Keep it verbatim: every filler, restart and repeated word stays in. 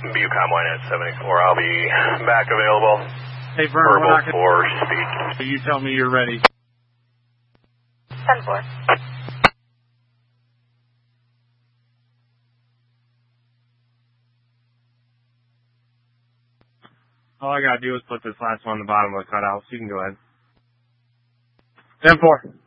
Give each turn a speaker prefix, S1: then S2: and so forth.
S1: Bucom one at seventy-four, I'll be back available.
S2: Hey, Vern,
S1: verbal
S2: we're not
S1: for speak.
S2: So you tell me you're ready.
S3: ten four.
S2: All I gotta do is put this last one on the bottom of the cutout, so you can go ahead. ten four.